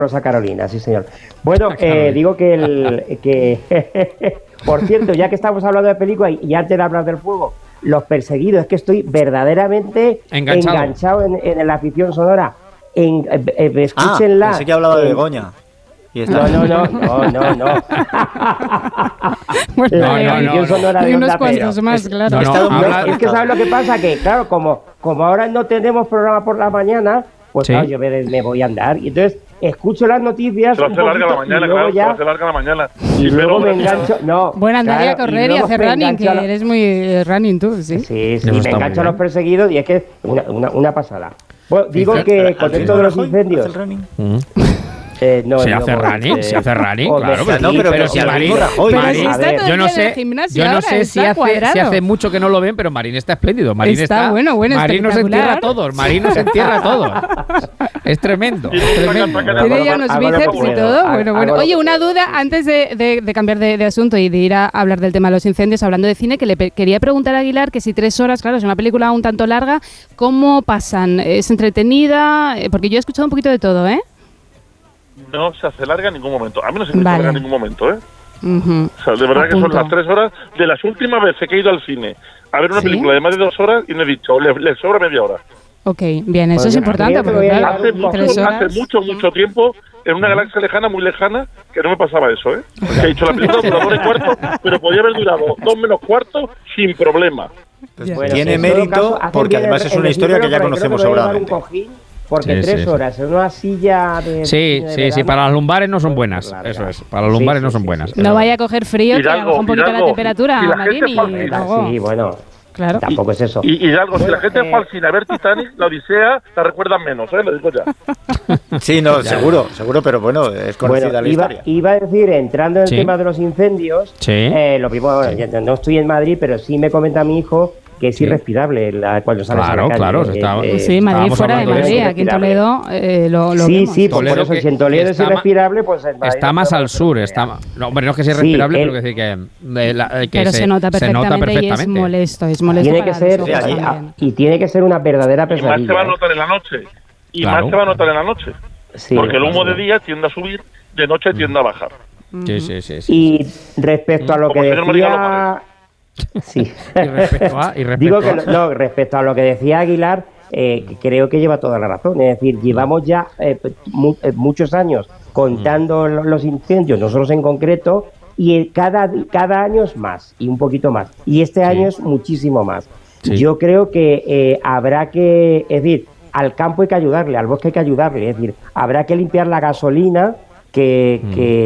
Rosa Carolina, sí señor. Bueno, digo que por cierto, ya que estamos hablando de películas y antes de hablar del fuego, Los Perseguidos, es que estoy verdaderamente enganchado en la afición sonora. Escúchenla. Pensé que hablaba de Begoña. No. La afición sonora de unos Onda cuantos Cero. más, claro. Es que ¿sabes lo que pasa? Que claro, como ahora no tenemos programa por la mañana, pues claro, yo me voy a andar. Y entonces escucho las noticias se hace larga la mañana, claro, se hace larga la mañana. Y luego me engancho. No, bueno, andar a correr y hacer running, que eres muy running tú, ¿sí? Sí, me engancho a Los Perseguidos y es que es una pasada. Bueno, digo que con esto de los incendios. Se hace running, claro. Pero si Marín, yo no sé si hace mucho que no lo ven, pero Marín está espléndido. Marín nos entierra a todos. Marín nos entierra a todos. Es tremendo. Tiene ya unos bíceps y todo. Bueno. Oye, una duda antes de cambiar de asunto y de ir a hablar del tema de los incendios, hablando de cine, que le quería preguntar a Aguilar que si 3 horas, claro, es una película un tanto larga, ¿cómo pasan? ¿Es entretenida? Porque yo he escuchado un poquito de todo, ¿eh? No se hace larga en ningún momento. A mí no se me hace larga en ningún momento, ¿eh? Uh-huh. O sea, de verdad que son las 3 horas de las últimas veces que he ido al cine a ver una película de más de 2 horas y me he dicho, le sobra media hora. Ok, bien, eso es importante. Porque, claro, hace mucho tiempo, en una galaxia lejana, muy lejana, que no me pasaba eso, ¿eh? Porque he dicho la película dura 2 horas y cuarto, pero podía haber durado 2 menos cuarto sin problema. Pues tiene mérito, porque además es una historia que ya conocemos sobradamente. Porque 3 horas en una silla de... Sí, para las lumbares no son buenas. Claro. Eso es, para las lumbares no son buenas. No vaya a coger frío, que baja un poquito la temperatura, Marín. Sí, bueno, claro. Tampoco es eso. Y algo, si la gente fue al cine a ver Titanic, la Odisea la recuerdan menos, lo digo ya. Sí, no, seguro, pero bueno, es conocida la historia. Iba a decir, entrando en el tema de los incendios, lo primero, no estoy en Madrid, pero sí me comenta mi hijo que es irrespirable cuando sales a la calle. Claro. Sí, Madrid fuera de Madrid, aquí en Toledo lo vemos. Sí, por eso, si en Toledo es irrespirable, pues en Madrid está más al sur. No, hombre, no es que sea irrespirable, pero que decir que pero se nota perfectamente y es molesto. Tiene que ser, y tiene que ser una verdadera pesadilla. Y más se va a notar en la noche. Sí, porque el humo de día tiende a subir, de noche tiende a bajar. Sí. Y respecto a lo que decía... Sí. Respecto a lo que decía Aguilar, creo que lleva toda la razón. Es decir, llevamos ya muchos años contando los incendios, nosotros en concreto, y cada año es más, y un poquito más. Y este año es muchísimo más. Sí. Yo creo que habrá que, es decir, al campo hay que ayudarle, al bosque hay que ayudarle. Es decir, habrá que limpiar la gasolina que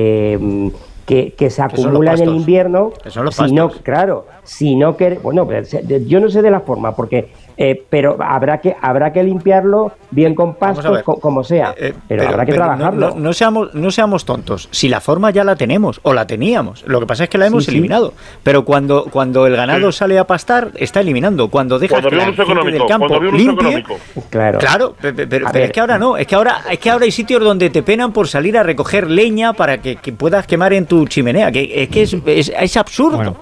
se acumula en el invierno, yo no sé de la forma, porque pero habrá que limpiarlo bien con pastos, como sea, pero habrá que trabajarlo. No seamos tontos. Si la forma ya la tenemos o la teníamos, lo que pasa es que la hemos eliminado. Pero cuando el ganado sale a pastar, está eliminando. Cuando dejas que la gente del campo limpie, claro, pero es que ahora no. Es que ahora hay sitios donde te penan por salir a recoger leña para que puedas quemar en tu chimenea. Que es absurdo. Bueno.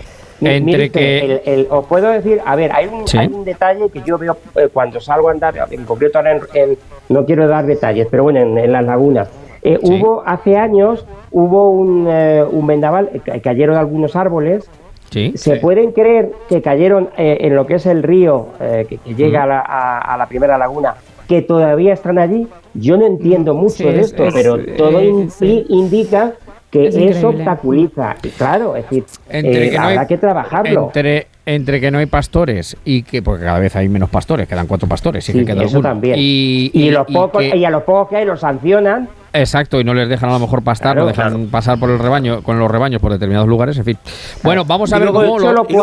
Os puedo decir, a ver, hay un detalle que yo veo cuando salgo a andar, en concreto ahora no quiero dar detalles, pero bueno, en las lagunas. Hace años hubo un vendaval, cayeron algunos árboles. ¿Se pueden creer que cayeron en lo que es el río que llega a la primera laguna, que todavía están allí? Yo no entiendo mucho de esto, pero todo indica que eso obstaculiza. Claro, es decir, habrá que trabajarlo. Entre que no hay pastores y que, porque cada vez hay menos pastores, quedan 4 pastores, que queda eso alguno. También. Y a los pocos que hay los sancionan. Exacto, y no les dejan a lo mejor pastar, no dejan pasar por el rebaño, con los rebaños por determinados lugares, en fin. Bueno, vamos a ver cómo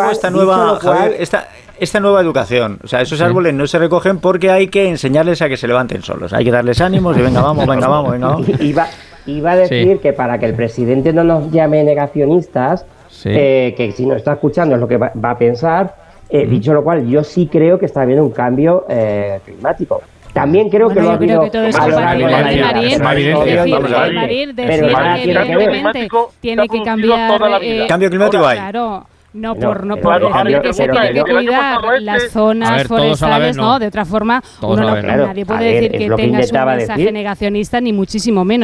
esta nueva educación. O sea, esos árboles no se recogen porque hay que enseñarles a que se levanten solos. Hay que darles ánimos y venga, vamos. Iba a decir que para que el presidente no nos llame negacionistas, que si nos está escuchando es lo que va a pensar, dicho lo cual, yo sí creo que está habiendo un cambio climático. También creo que lo ha habido a lo largo de la vida. Marín, decir que evidentemente tiene que cambiar. ¿Cambio climático hay? Claro. No por decir que se tiene que cuidar las zonas forestales, ¿no? De otra forma, nadie puede decir que tengas un mensaje negacionista, ni muchísimo menos.